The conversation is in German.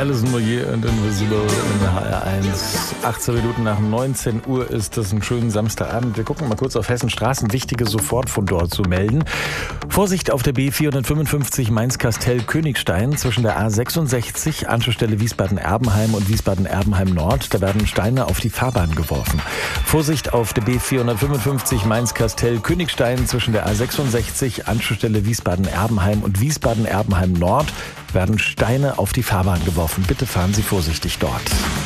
Alison Moyet und Invisible in HR1. 18 Minuten nach 19 Uhr ist das, ein schönen Samstagabend. Wir gucken mal kurz auf Hessens Straßen. Wichtige sofort von dort zu melden. Vorsicht auf der B455 Mainz-Kastell-Königstein zwischen der A66, Anschlussstelle Wiesbaden-Erbenheim und Wiesbaden-Erbenheim-Nord. Da werden Steine auf die Fahrbahn geworfen. Vorsicht auf der B455 Mainz-Kastell-Königstein zwischen der A66, Anschlussstelle Wiesbaden-Erbenheim und Wiesbaden-Erbenheim-Nord werden Steine auf die Fahrbahn geworfen. Bitte fahren Sie vorsichtig dort.